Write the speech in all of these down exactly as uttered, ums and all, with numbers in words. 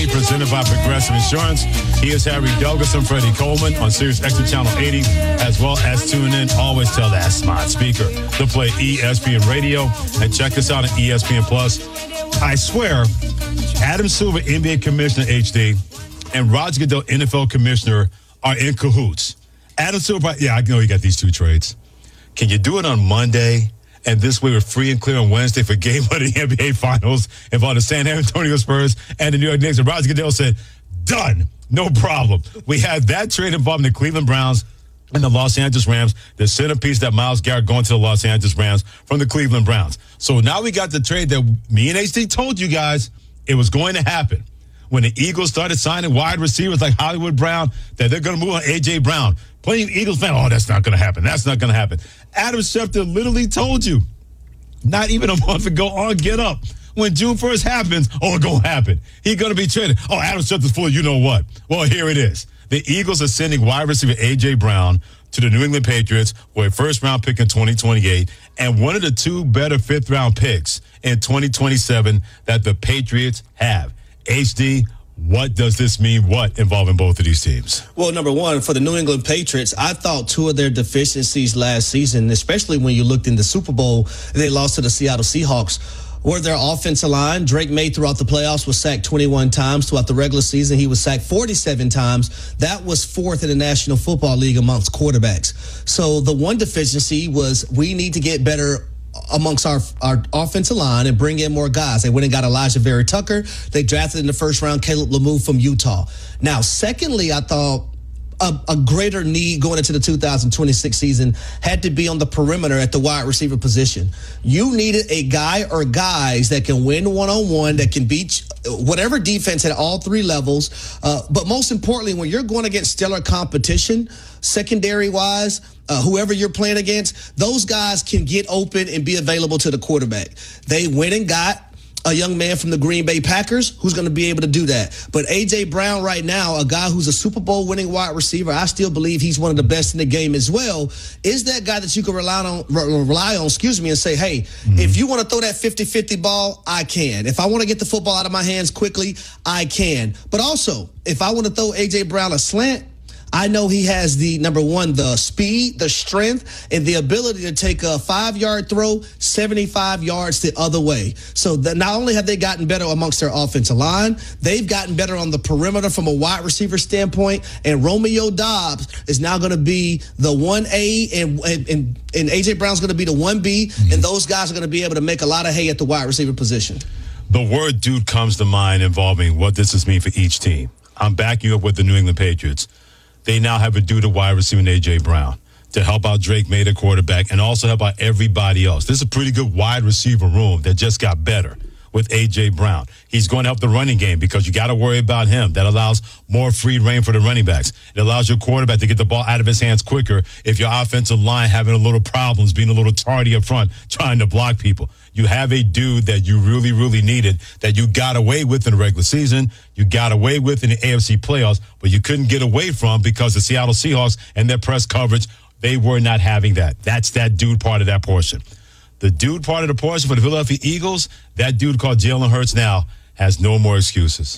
Daily, presented by Progressive Insurance. He is Harry Douglas and Freddie Coleman on Sirius X M Channel eighty, as well as tune in. Always tell that smart speaker to play E S P N Radio and check us out on E S P N Plus. I swear, Adam Silver, N B A Commissioner H D, and Roger Goodell, N F L Commissioner, are in cahoots. Adam Silver, yeah, I know you got these two trades. Can you do it on Monday? And this way we're free and clear on Wednesday for game one of the N B A Finals involving the San Antonio Spurs and the New York Knicks. And Roger Goodell said, done, no problem. We had that trade involving the Cleveland Browns and the Los Angeles Rams, the centerpiece that Myles Garrett going to the Los Angeles Rams from the Cleveland Browns. So now we got the trade that me and H D told you guys it was going to happen. When the Eagles started signing wide receivers like Hollywood Brown, that they're going to move on A J. Brown. Plenty of Eagles fans, oh, that's not going to happen. That's not going to happen. Adam Schefter literally told you, not even a month ago on Get Up, when June first happens, oh, it's going to happen. He's going to be traded. Oh, Adam Schefter's full of you know what. Well, here it is. The Eagles are sending wide receiver A J. Brown to the New England Patriots for a first-round pick in twenty twenty-eight and one of the two better fifth-round picks in twenty twenty-seven that the Patriots have. H D, what does this mean? What involving both of these teams? Well, number one, for the New England Patriots, I thought two of their deficiencies last season, especially when you looked in the Super Bowl, they lost to the Seattle Seahawks, were their offensive line. Drake May throughout the playoffs was sacked twenty-one times. Throughout the regular season, he was sacked forty-seven times. That was fourth in the National Football League amongst quarterbacks. So the one deficiency was we need to get better amongst our our offensive line and bring in more guys. They went and got Elijah Vera Tucker. They drafted in the first round Caleb Lemieux from Utah. Now, secondly, I thought a, a greater need going into the two thousand twenty-six season had to be on the perimeter at the wide receiver position. You needed a guy or guys that can win one-on-one, that can beat whatever defense at all three levels. Uh, but most importantly, when you're going against stellar competition, secondary-wise, Uh, whoever you're playing against, those guys can get open and be available to the quarterback. They went and got a young man from the Green Bay Packers who's going to be able to do that. But A J. Brown right now, a guy who's a Super Bowl winning wide receiver, I still believe he's one of the best in the game as well, is that guy that you can rely on, rely on, excuse me, and say, hey, mm-hmm. if you want to throw that fifty-fifty ball, I can. If I want to get the football out of my hands quickly, I can. But also, if I want to throw A J. Brown a slant, I know he has the, number one, the speed, the strength, and the ability to take a five-yard throw seventy-five yards the other way. So that not only have they gotten better amongst their offensive line, they've gotten better on the perimeter from a wide receiver standpoint, and Romeo Doubs is now going to be the one A, and, and, and, and A J. Brown's going to be the one B, mm-hmm. and those guys are going to be able to make a lot of hay at the wide receiver position. The word dude comes to mind involving what this does mean for each team. I'm backing you up with the New England Patriots. They now have a dude at wide receiver in A J. Brown to help out Drake May, the quarterback, and also help out everybody else. This is a pretty good wide receiver room that just got better with A J. Brown. He's going to help the running game because you got to worry about him. That allows more free reign for the running backs. It allows your quarterback to get the ball out of his hands quicker if your offensive line having a little problems, being a little tardy up front, trying to block people. You have a dude that you really, really needed that you got away with in the regular season. You got away with in the A F C playoffs, but you couldn't get away from because the Seattle Seahawks and their press coverage, they were not having that. That's that dude part of that portion. The dude part of the portion for the Philadelphia Eagles, that dude called Jalen Hurts now has no more excuses.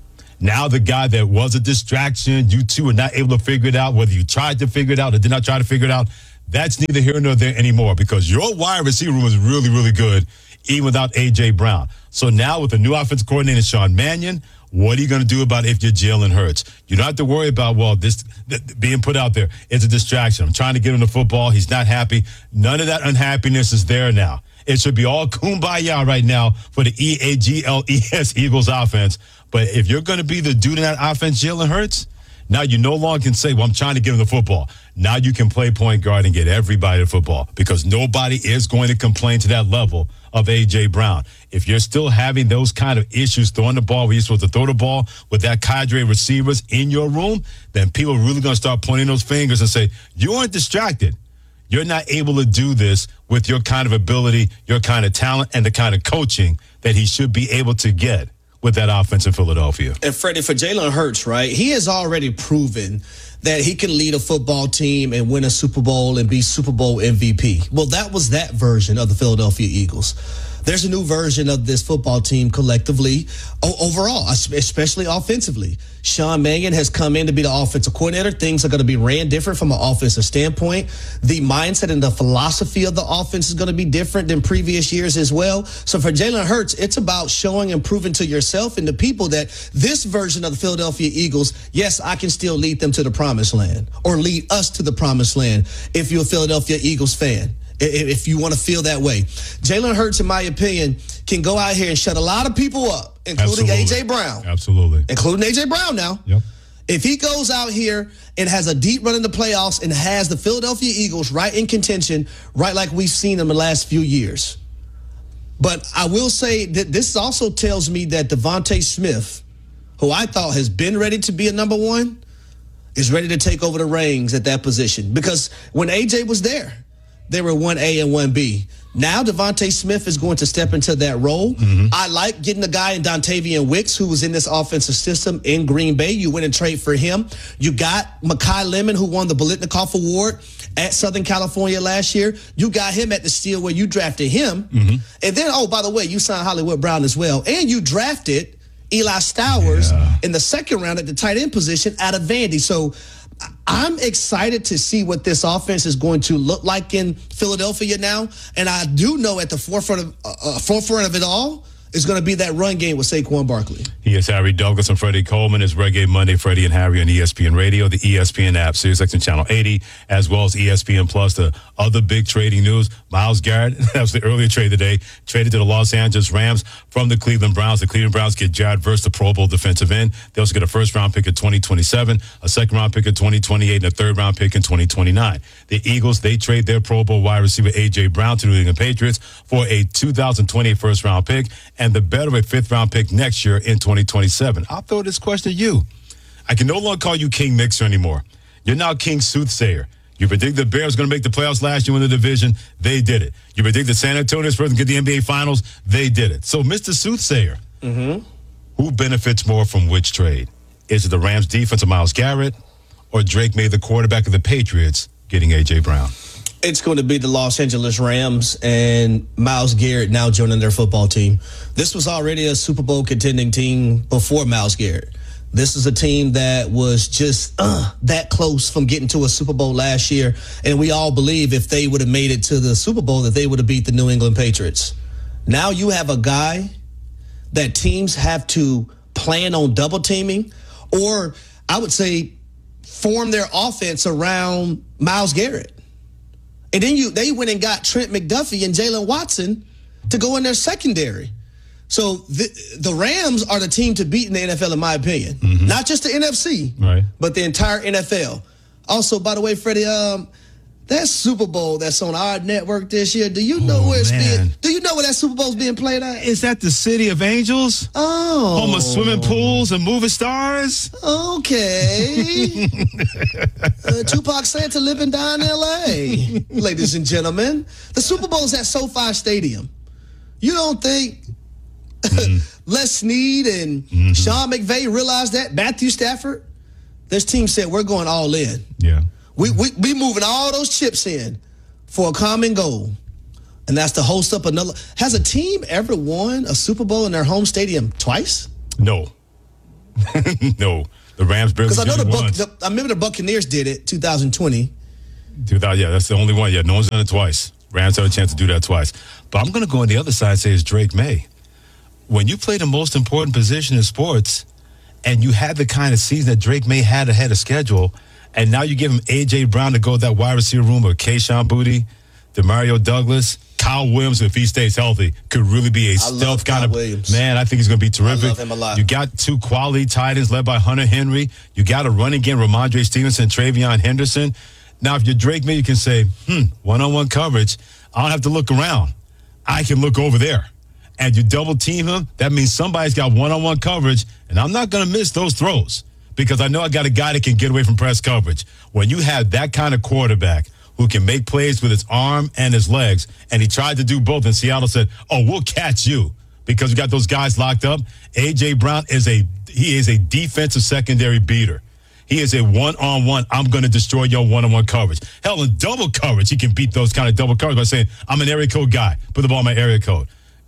Now the guy that was a distraction, you two are not able to figure it out, whether you tried to figure it out or did not try to figure it out, that's neither here nor there anymore because your wide receiver room is really, really good, even without A J. Brown. So now with the new offensive coordinator, Sean Mannion, what are you going to do about if you're Jalen Hurts? You don't have to worry about, well, this th- being put out there. It's a distraction. I'm trying to get him the football. He's not happy. None of that unhappiness is there now. It should be all kumbaya right now for the E A G L E S Eagles offense. But if you're going to be the dude in that offense, Jalen Hurts, now you no longer can say, well, I'm trying to get him the football. Now you can play point guard and get everybody the football because nobody is going to complain to that level of A J. Brown. If you're still having those kind of issues throwing the ball where you're supposed to throw the ball with that cadre of receivers in your room, then people are really going to start pointing those fingers and say, you aren't distracted. You're not able to do this with your kind of ability, your kind of talent, and the kind of coaching that he should be able to get with that offense in Philadelphia. And Freddie, for Jalen Hurts, right, he has already proven that he can lead a football team and win a Super Bowl and be Super Bowl M V P. Well, that was that version of the Philadelphia Eagles. there's a new version of this football team collectively, o- overall, especially offensively. Sean Mannion has come in to be the offensive coordinator. Things are going to be ran different from an offensive standpoint. The mindset and the philosophy of the offense is going to be different than previous years as well. So for Jalen Hurts, it's about showing and proving to yourself and the people that this version of the Philadelphia Eagles, yes, I can still lead them to the promised land or lead us to the promised land if you're a Philadelphia Eagles fan. If you want to feel that way. Jalen Hurts, in my opinion, can go out here and shut a lot of people up, including A J Brown. Absolutely. Including A J Brown now. Yep. If he goes out here and has a deep run in the playoffs and has the Philadelphia Eagles right in contention, right like we've seen them the last few years. But I will say that this also tells me that Devontae Smith, who I thought has been ready to be a number one, is ready to take over the reins at that position. Because when A J was there, they were one A and one B. Now Devontae Smith is going to step into that role. Mm-hmm. I like getting a guy in Dontavian Wicks who was in this offensive system in Green Bay. You went and trade for him. You got Mekhi Lemon, who won the Biletnikoff Award at Southern California last year. You got him at the Steel where you drafted him. Mm-hmm. And then, oh, by the way, you signed Hollywood Brown as well. And you drafted Eli Stowers yeah. in the second round at the tight end position out of Vandy. So I'm excited to see what this offense is going to look like in Philadelphia now. And I do know at the forefront of, uh, forefront of it all is going to be that run game with Saquon Barkley. He is Harry Douglas and Freddie Coleman. It's Reggae Monday, Freddie and Harry on E S P N Radio, the E S P N app, SiriusXM Channel eighty, as well as E S P N Plus. The other big trading news, Myles Garrett, that was the earlier trade today, traded to the Los Angeles Rams from the Cleveland Browns. The Cleveland Browns get Jared Verse, the Pro Bowl defensive end. They also get a first-round pick in twenty twenty-seven, a second-round pick in twenty twenty-eight, and a third-round pick in twenty twenty-nine. The Eagles, they trade their Pro Bowl wide receiver A J. Brown to the New England Patriots for a two thousand twenty-eight first-round pick and the better of a fifth-round pick next year in twenty twenty-seven. I'll throw this question to you. I can no longer call you King Mixer anymore. You're now King Soothsayer. You predict the Bears going to make the playoffs last year in the division. They did it. You predict the San Antonio Spurs going to get the N B A Finals. They did it. So, Mister Soothsayer, mm-hmm. who benefits more from which trade? Is it the Rams' defense of Myles Garrett or Drake May, the quarterback of the Patriots, getting A J. Brown? It's going to be the Los Angeles Rams and Myles Garrett now joining their football team. This was already a Super Bowl contending team before Myles Garrett. This is a team that was just uh, that close from getting to a Super Bowl last year. And we all believe if they would have made it to the Super Bowl that they would have beat the New England Patriots. Now you have a guy that teams have to plan on double teaming, or I would say form their offense around Myles Garrett. And then you they went and got Trent McDuffie and Jalen Watson to go in their secondary. So the, the Rams are the team to beat in the N F L, in my opinion. Mm-hmm. Not just the N F C, right, but the entire N F L. Also, by the way, Freddie, um, that Super Bowl that's on our network this year, do you know oh, where it's man. being? Do you know where that Super Bowl's being played at? Is that the City of Angels? Oh. Home of swimming pools and movie stars? Okay. uh, Tupac Santa living down in L A, ladies and gentlemen. The Super Bowl's at SoFi Stadium. You don't think mm. Les Snead and mm-hmm. Sean McVay realized that? Matthew Stafford? This team said, we're going all in. Yeah. We, we we moving all those chips in for a common goal, and that's to host up another. Has a team ever won a Super Bowl in their home stadium twice? No, no. The Rams barely. Because I know the, Buc- the I remember the Buccaneers did it twenty twenty. two thousand, yeah, that's the only one. Yeah, no one's done it twice. Rams had a chance to do that twice. But I'm going to go on the other side and say it's Drake May. When you play the most important position in sports, and you had the kind of season that Drake May had ahead of schedule. And now you give him A J. Brown to go to that wide receiver room with Kayshon Boutte, Demario Douglas, Kyle Williams, if he stays healthy, could really be a I stealth kind Kyle of Williams. Man, I think he's going to be terrific. I love him a lot. You got two quality tight ends led by Hunter Henry. You got a running game, Ramondre Stevenson, Travion Henderson. Now, if you're Drake May, you can say, hmm, one-on-one coverage. I don't have to look around. I can look over there. And you double team him, that means somebody's got one-on-one coverage, and I'm not going to miss those throws. Because I know I got a guy that can get away from press coverage. When you have that kind of quarterback who can make plays with his arm and his legs, and he tried to do both, and Seattle said, oh, we'll catch you because we got those guys locked up. A J. Brown is a he is a defensive secondary beater. He is a one-on-one, I'm going to destroy your one-on-one coverage. Hell, in double coverage, he can beat those kind of double coverage by saying, I'm an area code guy. Put the ball in my area code.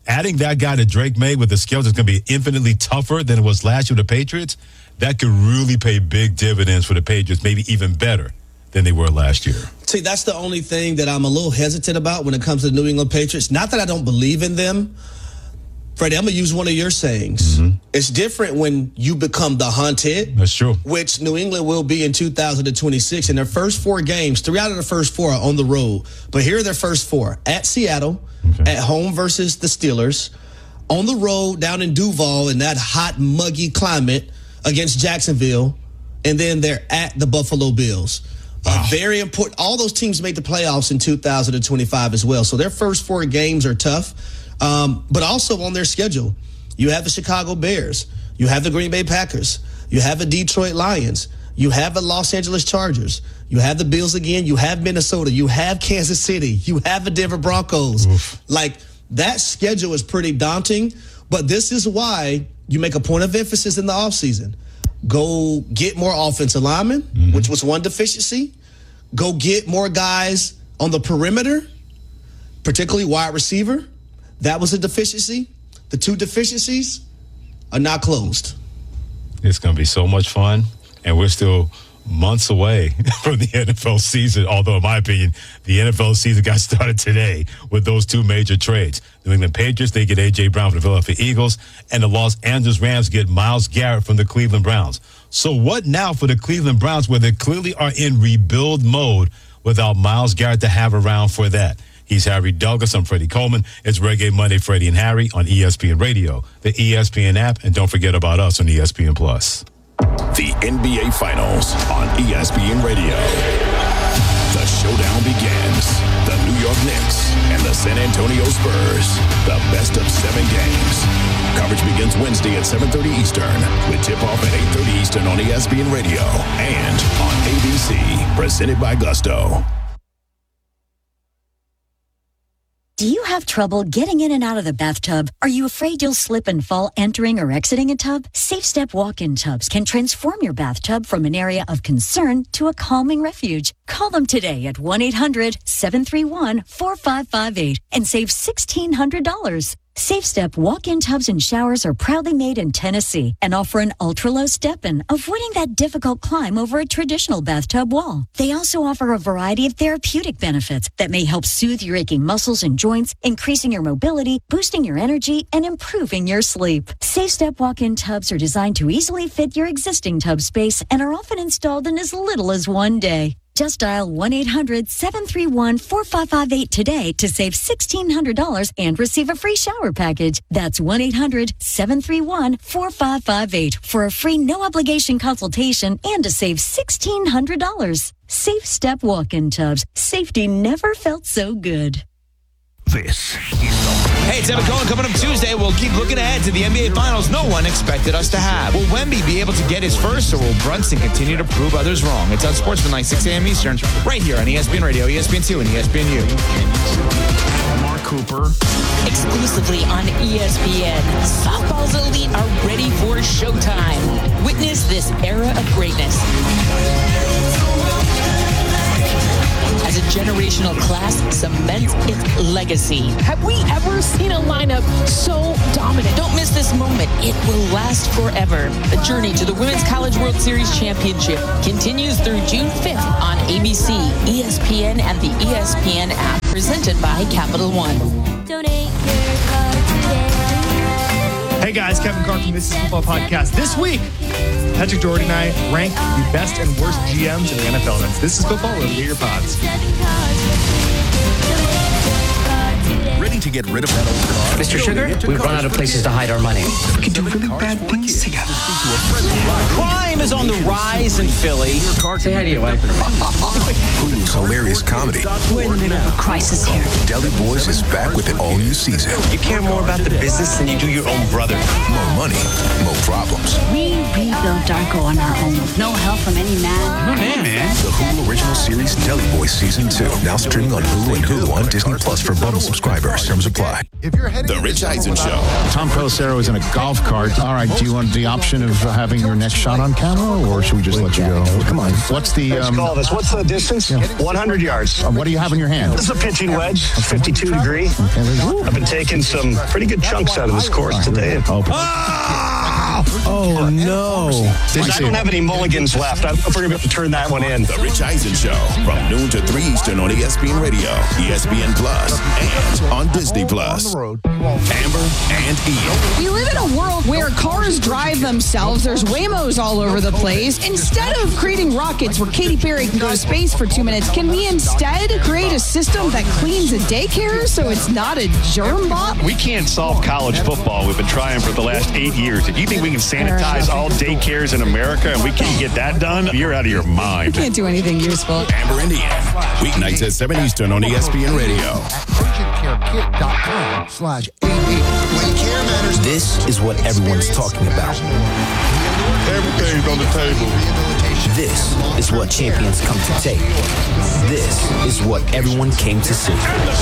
adding that guy to Drake May with the skills that's going to be infinitely tougher than it was last year with the Patriots, that could really pay big dividends for the Patriots, maybe even better than they were last year. See, that's the only thing that I'm a little hesitant about when it comes to the New England Patriots. Not that I don't believe in them. Freddie, I'm going to use one of your sayings. Mm-hmm. It's different when you become the hunted. That's true. Which New England will be in two thousand twenty-six. In their first four games, three out of the first four are on the road. But here are their first four. At Seattle, okay. At home versus the Steelers, on the road down in Duval in that hot, muggy climate against Jacksonville, and then they're at the Buffalo Bills. Wow. Uh, very important. All those teams made the playoffs in two thousand twenty-five as well. So their first four games are tough. Um, but also on their schedule, you have the Chicago Bears, you have the Green Bay Packers, you have the Detroit Lions, you have the Los Angeles Chargers, you have the Bills again, you have Minnesota, you have Kansas City, you have the Denver Broncos. Oof. Like, that schedule is pretty daunting, but this is why you make a point of emphasis in the offseason. Go get more offensive linemen, mm-hmm. which was one deficiency. Go get more guys on the perimeter, particularly wide receiver. That was a deficiency. The two deficiencies are not closed. It's going to be so much fun, and we're still months away from the N F L season, although, in my opinion, the N F L season got started today with those two major trades. New England Patriots, they get A J. Brown from the Philadelphia Eagles, and the Los Angeles Rams get Myles Garrett from the Cleveland Browns. So what now for the Cleveland Browns, where they clearly are in rebuild mode without Myles Garrett to have around for that? He's Harry Douglas. I'm Freddie Coleman. It's Reggae Monday, Freddie and Harry on E S P N Radio, the E S P N app, and don't forget about us on E S P N Plus. The N B A Finals on E S P N Radio. The showdown begins. The New York Knicks and the San Antonio Spurs. The best of seven games. Coverage begins Wednesday at seven thirty Eastern with tip-off at eight thirty Eastern on E S P N Radio and on A B C. Presented by Gusto. Do you have trouble getting in and out of the bathtub? Are you afraid you'll slip and fall entering or exiting a tub? Safe Step walk-in tubs can transform your bathtub from an area of concern to a calming refuge. Call them today at one eight hundred seven three one four five five eight and save sixteen hundred dollars. Safe Step walk-in tubs and showers are proudly made in Tennessee and offer an ultra-low step-in, avoiding that difficult climb over a traditional bathtub wall. They also offer a variety of therapeutic benefits that may help soothe your aching muscles and joints, increasing your mobility, boosting your energy, and improving your sleep. Safe Step walk-in tubs are designed to easily fit your existing tub space and are often installed in as little as one day. Just dial one eight hundred seven three one four five five eight today to save sixteen hundred dollars and receive a free shower package. That's one eight hundred seven three one four five five eight for a free no-obligation consultation and to save sixteen hundred dollars. Safe Step walk-in tubs. Safety never felt so good. This is the... Hey, it's Evan Cohen. Coming up Tuesday, we'll keep looking ahead to the N B A Finals no one expected us to have. Will Wemby be able to get his first, or will Brunson continue to prove others wrong? It's on Sportsman, six a.m. Eastern, right here on E S P N Radio, E S P N two, and E S P N U. Mark Cooper. Exclusively on E S P N, softball's elite are ready for showtime. Witness this era of greatness as a generational class cements its legacy. Have we ever seen a lineup so dominant? Don't miss this moment. It will last forever. The journey to the Women's College World Series Championship continues through June fifth on A B C, E S P N, and the E S P N app. Presented by Capital One. Donate your card today. Hey guys, Kevin Carr from This Is Football Podcast. This week, Patrick Doherty and I rank the best and worst G Ms in the N F L. That's This Is Football, where we get your pods. Ready to get rid of that old car? Mister Sugar, we've run out of places to hide our money. We can do really bad things together. Crime is on the rise in Philly. Say hi to your wife. Hulu's hilarious comedy. We're in the middle of a crisis here. Deli Boys is back with an all-new season. You care more about the business than you do your own brother. More money, more problems. We rebuilt Darko on our own with no help from any man. Oh, man, man. The Hulu original series Deli Boy Season two. Now streaming on Hulu and Hulu on Disney Plus for bundle subscribers. Terms apply. The Rich Eisen Show. Tom Pelissero is in a golf cart. All right, do you want the option of uh, having your next shot on camera, or should we just let you go? Come on. What's the... Um, call this. What's the distance? Yeah. one hundred yards. Uh, what do you have in your hand? This is a pitching wedge, fifty-two degree. Okay, I've been taking some pretty good chunks out of this course today. Oh, oh no. I don't have any mulligans left. I don't know if we're going to be able to turn that one in. The Rich Eisen Show from noon to three Eastern on E S P N Radio, E S P N Plus, and on Disney Plus. Amber and Ian. We live in a world where cars drive themselves. There's Waymos all over the place. Instead of creating rockets where Katy Perry can go to space for two minutes, can we instead create a system that cleans a daycare so it's not a germ bomb? We can't solve college football. We've been trying for the last eight years. If you think we can sanitize all daycares in America and we can't get that done, you're out of your mind. We can't do anything useful. Amber and Ian. Weeknights at seven Eastern on E S P N Radio. slash This is what everyone's talking about. Everything's on the table. This is what champions come to take. This is what everyone came to see.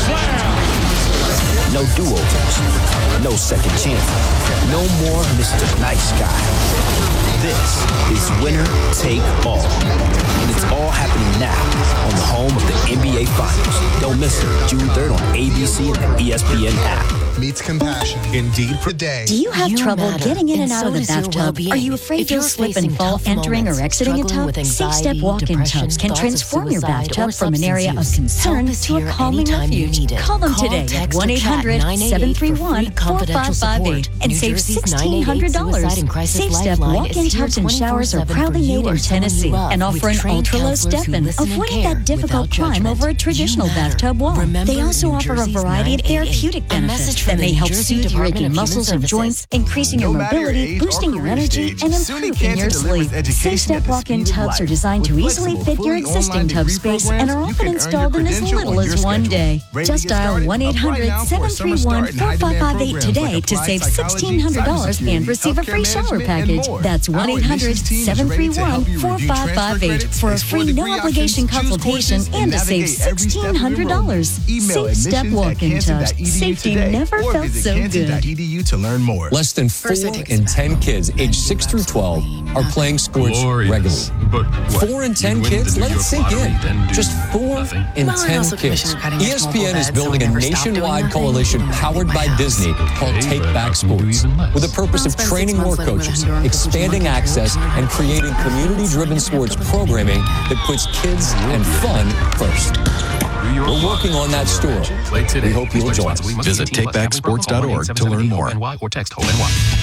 No do-overs. No second chance. No more Mister Nice Guy. This is winner take all. And it's all happening now on the home of the N B A Finals. Don't miss it. June third on A B C and the E S P N app. Meets compassion. Indeed for day. Do you have You trouble matter, getting in and and out so of the does your bathtub? well-being. Are you afraid If you'll you're slip and facing fall tough entering moments, or exiting a struggling tub? with Safe Step anxiety, walk-in depression, tubs can thoughts of transform your suicide, bathtub or from an area of substance use. concern Help is to a here calming anytime you refuge. need it. Call them Call, today at text, or one eight hundred, chat seven three one, four five five eight and New save Jersey's sixteen hundred dollars. nine eight eight Suicide and Crisis Safe Step Lifeline walk-in is here tubs and showers are twenty-four seven proudly for you made or in someone you Tennessee love, and with offer an trained ultra-low counselors who step-in, listen and avoiding care that difficult without climb judgment. over a traditional You matter. bathtub wall. Remember They also New offer a Jersey's variety of nine eight eight. therapeutic A message benefits from that may the New help Jersey soothe your Department aching of Human muscles and Services. joints, increasing your No matter your mobility, age or boosting your career energy, stage, and SUNY improving your Canton delivers sleep. education Safe Step at the walk-in speed of tubs are light. designed to With easily flexible, fit your fully existing online tub degree space and programs, are you often can earn installed your in as credential little on as your one schedule. day. Ready to Just get dial started? one eight hundred, seven three one, four five five eight today to save sixteen hundred dollars and receive a free shower package. That's one eight hundred, seven three one, four five five eight for a free no-obligation consultation and to save sixteen hundred dollars. Safe Step walk-in tubs. Safety never felt so good. To learn more. Less than four in ten kids aged six through twelve are playing sports Glorious. regularly. But what? Four in ten You win kids? the New Let it York sink lottery, in. then do Just four nothing. in Well, I ten also kids. commissioned cutting E edge S P N mobile is beds, so building we a never stop doing nationwide nothing. coalition powered by Disney called Okay, Take but Back you can do Sports, even less. with the purpose of Spend six training more months living with a coaches, Honduran cookie expanding from access, and creating community-driven sports programming that puts kids and fun first. We're working on that story. We hope you'll join us. Visit take back sports dot org to learn more. Or text HOPE-NY.